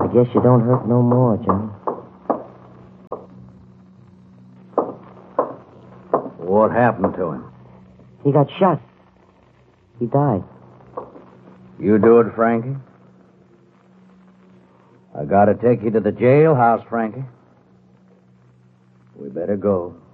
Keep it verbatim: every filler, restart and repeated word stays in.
guess you don't hurt no more, Johnny. What happened to him? He got shot. He died. You do it, Frankie? I gotta take you to the jailhouse, Frankie. We better go.